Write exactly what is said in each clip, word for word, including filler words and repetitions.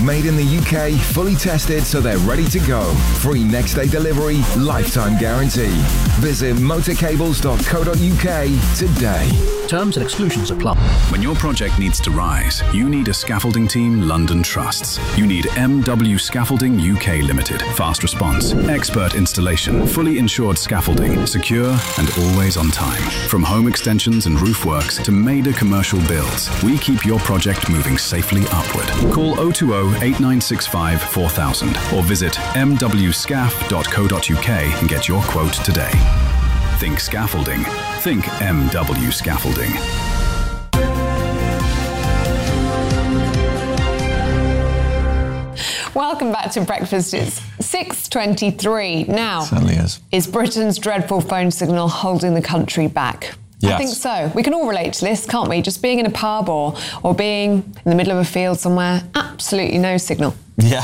made in the U K, fully tested so they're ready to go. Free next day delivery, lifetime guarantee. Visit motorcables dot co dot U K today. Terms and exclusions apply. When your project needs to rise, you need a scaffolding team London trusts. You need M W Scaffolding U K Limited. Fast response, expert installation, fully insured scaffolding, secure and always on time. From home extensions and roof works to major commercial builds, we keep your project moving safely upward. Call oh two oh, eight nine six five, four thousand or visit m w scaf dot co dot U K and get your quote today. Think scaffolding. Think M W Scaffolding. Welcome back to Breakfast. It's six twenty-three. Now, certainly is. Is Britain's dreadful phone signal holding the country back? Yes. I think so. We can all relate to this, can't we? Just being in a pub or, or being in the middle of a field somewhere, absolutely no signal. Yeah.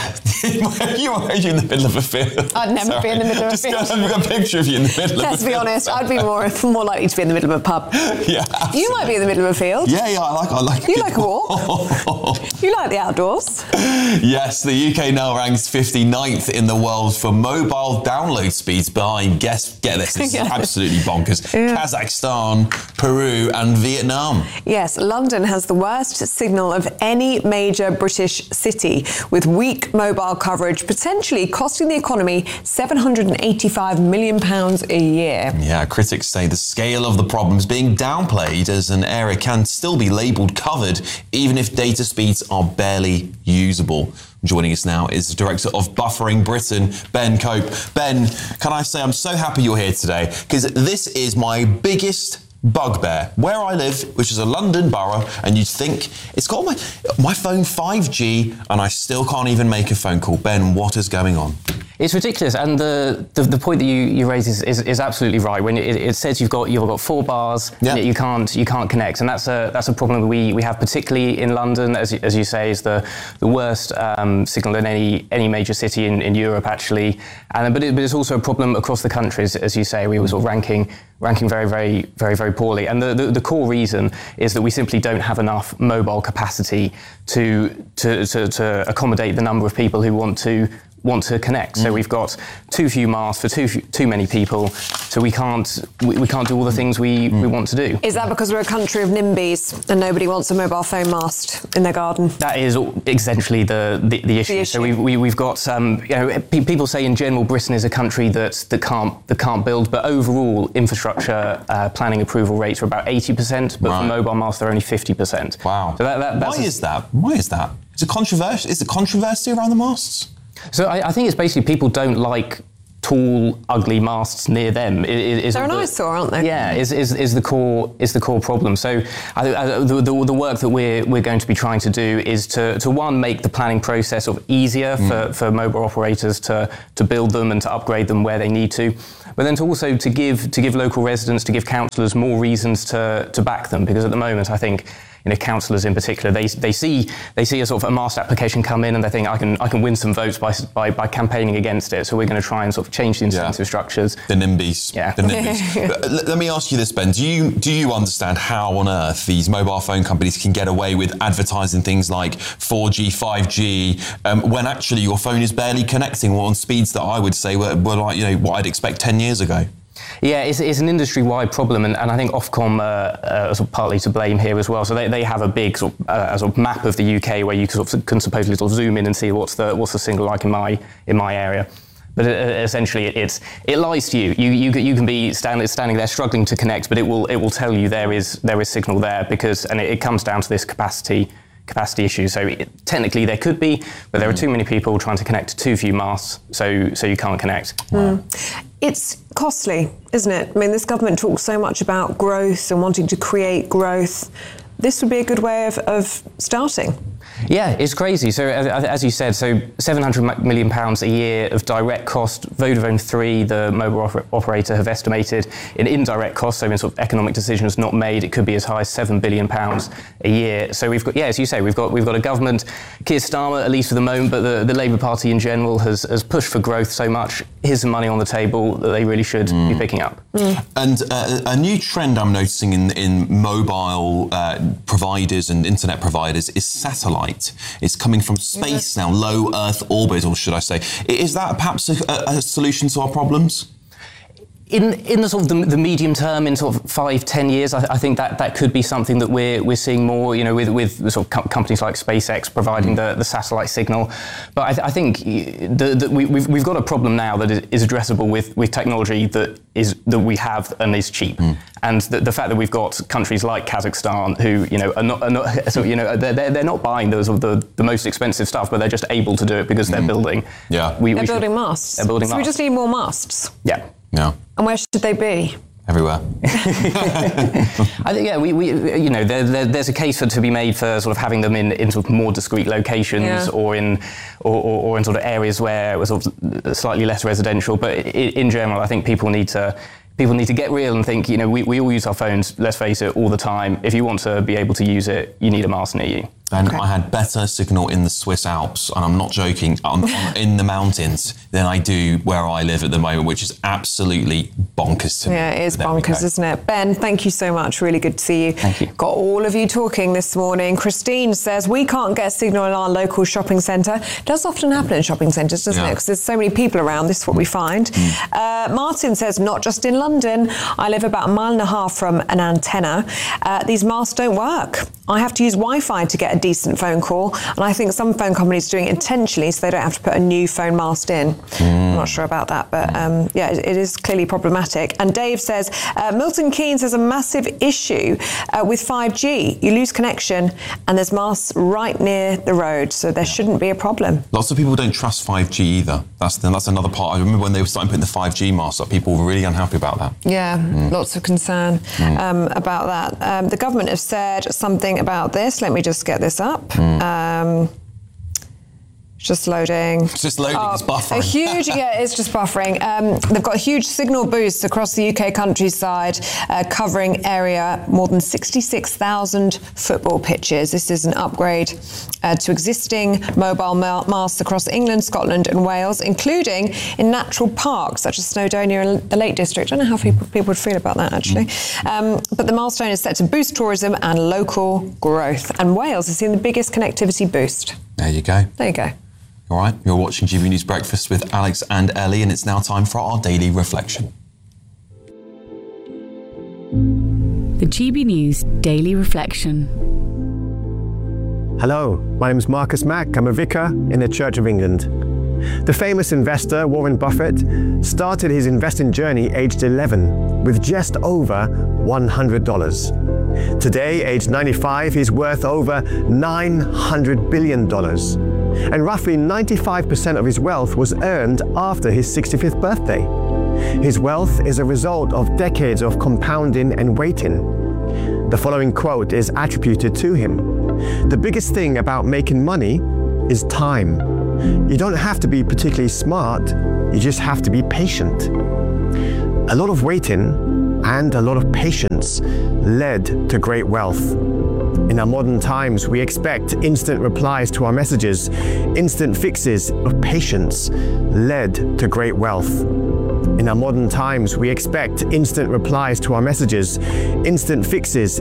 you are in the middle of a field. I'd never Sorry. be in the middle of a Just field. Just got a picture of you in the middle Let's of a be field. honest, I'd be more more likely to be in the middle of a pub. Yeah, absolutely. You might be in the middle of a field. Yeah, yeah, I like I like You like a walk. You like the outdoors. Yes, the U K now ranks fifty-ninth in the world for mobile download speeds behind, guess, get this, this is Yeah. absolutely bonkers, Yeah. Kazakhstan, Peru and Vietnam. Yes, London has the worst signal of any major British city, with weak mobile coverage potentially costing the economy seven hundred eighty-five million pounds a year. Yeah, critics say the scale of the problem is being downplayed as an area can still be labelled covered even if data speeds are barely usable. Joining us now is the Director of Buffering Britain, Ben Cope. Ben, can I say I'm so happy you're here today because this is my biggest bugbear. Where I live, which is a London borough, and you'd think it's got my my phone five G and I still can't even make a phone call. Ben, what is going on? It's ridiculous, and the, the, the point that you, you raise is, is, is absolutely right. When it, it says you've got you've got four bars, yeah. you can't you can't connect, and that's a that's a problem we, we have particularly in London, as as you say, is the the worst um, signal in any any major city in, in Europe actually, and but, it, but it's also a problem across the country, as, as you say. We were sort of ranking ranking very very very very poorly, and the, the the core reason is that we simply don't have enough mobile capacity to to to, to accommodate the number of people who want to. want to connect. So we've got too few masts for too few, too many people, so we can't we, we can't do all the things we, we want to do. Is that because we're a country of NIMBYs and nobody wants a mobile phone mast in their garden? That is essentially the, the, the, issue. the issue. So we, we, we've got, um, you know, pe- people say in general Britain is a country that, that, can't, that can't build, but overall infrastructure uh, planning approval rates are about eighty percent, but right. for mobile masts they're only fifty percent. Wow. So that, that, that's Why is that? Why is that? Is it controversial? Is it controversy around the masts? So I, I think it's basically people don't like tall, ugly masts near them. Is, is They're an the, eyesore, aren't they? Yeah, is, is is the core is the core problem. So I, I, the, the the work that we're we're going to be trying to do is to to one make the planning process sort of easier mm. for, for mobile operators to to build them and to upgrade them where they need to. But then to also to give to give local residents, to give councillors more reasons to to back them, because at the moment I think. You know, councillors in particular, they they see they see a sort of a mast application come in and they think I can I can win some votes by by, by campaigning against it. So we're going to try and sort of change the incentive yeah. structures. The NIMBYs. Yeah. The NIMBYs. But let, let me ask you this, Ben. Do you do you understand how on earth these mobile phone companies can get away with advertising things like four G, five G, um, when actually your phone is barely connecting on speeds that I would say were, were like you know what I'd expect ten years ago? Yeah, it's, it's an industry-wide problem, and, and I think Ofcom uh, uh, sort of partly to blame here as well. So they, they have a big sort of, uh, sort of map of the U K where you can, sort of, can supposedly sort of zoom in and see what's the what's the signal like in my in my area. But uh, essentially, it, it's it lies to you. You you you can be stand, standing there struggling to connect, but it will it will tell you there is there is signal there because, and it, it comes down to this capacity. capacity issue. So it, technically there could be, but there are too many people trying to connect to too few masts, so so you can't connect. Mm. It's costly, isn't it? I mean, this government talks so much about growth and wanting to create growth. This would be a good way of, of starting. Yeah, it's crazy. So as, as you said, so seven hundred million pounds a year of direct cost. Vodafone three, the mobile oper- operator, have estimated in indirect costs, so in sort of economic decisions not made, it could be as high as seven billion pounds a year. So we've got, yeah, as you say, we've got we've got a government, Keir Starmer, at least for the moment, but the, the Labour Party in general has, has pushed for growth so much. Here's some money on the table that they really should mm. be picking up. Mm. And uh, a new trend I'm noticing in, in mobile uh, providers and internet providers is satellite. satellite. It's coming from space yeah. now, low Earth orbit, or should I say. Is that perhaps a, a solution to our problems? In, in the sort of the, the medium term, in sort of five, ten years, I, I think that, that could be something that we're we're seeing more. You know, with with sort of com- companies like SpaceX providing the, the satellite signal. But I, th- I think the, the, we, we've we've got a problem now that is, is addressable with, with technology that is that we have and is cheap. Mm. And the, the fact that we've got countries like Kazakhstan who you know are not, are not so you know they're, they're not buying those of the, the most expensive stuff, but they're just able to do it because they're mm. building. Yeah, we, they're we building should, masts. They're building so masts. we just need more masts. Yeah. Yeah. And where should they be? Everywhere. I think, yeah, we, we you know, there, there, there's a case for to be made for sort of having them in, in sort of more discrete locations yeah. or in or, or, or in sort of areas where it was sort of slightly less residential. But in, in general, I think people need to people need to get real and think, you know, we, we all use our phones, let's face it, all the time. If you want to be able to use it, you need a mast near you. And okay. I had better signal in the Swiss Alps, and I'm not joking, on, on, in the mountains than I do where I live at the moment, which is absolutely bonkers to me. Yeah, it is bonkers, isn't it? Ben, thank you so much. Really good to see you. Thank you. Got all of you talking this morning. Christine says, we can't get signal in our local shopping centre. It does often happen in shopping centres, doesn't yeah. it? Because there's so many people around. This is what we find. Mm. Uh, Martin says, not just in London. I live about a mile and a half from an antenna. Uh, these masts don't work. I have to use Wi-Fi to get a decent phone call, and I think some phone companies are doing it intentionally so they don't have to put a new phone mast in. Mm. I'm not sure about that, but um, yeah, it, it is clearly problematic. And Dave says, uh, Milton Keynes has a massive issue uh, with five G. You lose connection and there's masts right near the road, so there shouldn't be a problem. Lots of people don't trust five G either. That's the, that's another part. I remember when they were starting putting the five G masts up, people were really unhappy about that. Yeah, mm. lots of concern mm. um, about that. Um, the government have said something about this. Let me just get this up. Mm. Um, just loading. It's just loading, oh, it's buffering. A huge, yeah, it's just buffering. Um, they've got huge signal boosts across the U K countryside, uh, covering area more than sixty-six thousand football pitches. This is an upgrade uh, to existing mobile masts across England, Scotland and Wales, including in natural parks such as Snowdonia and the Lake District. I don't know how people, people would feel about that, actually. Mm. Um, but the milestone is set to boost tourism and local growth. And Wales has seen the biggest connectivity boost. There you go. There you go. All right, you're watching G B News Breakfast with Alex and Ellie, and it's now time for our daily reflection. The G B News Daily Reflection. Hello, my name is Marcus Mack. I'm a vicar in the Church of England. The famous investor Warren Buffett started his investing journey aged eleven with just over one hundred dollars. Today, aged ninety-five, he's worth over nine hundred billion dollars. And roughly ninety-five percent of his wealth was earned after his sixty-fifth birthday. His wealth is a result of decades of compounding and waiting. The following quote is attributed to him. The biggest thing about making money is time. You don't have to be particularly smart, you just have to be patient. A lot of waiting and a lot of patience led to great wealth. In our modern times, we expect instant replies to our messages. Instant fixes of patience led to great wealth. In our modern times, we expect instant replies to our messages. Instant fixes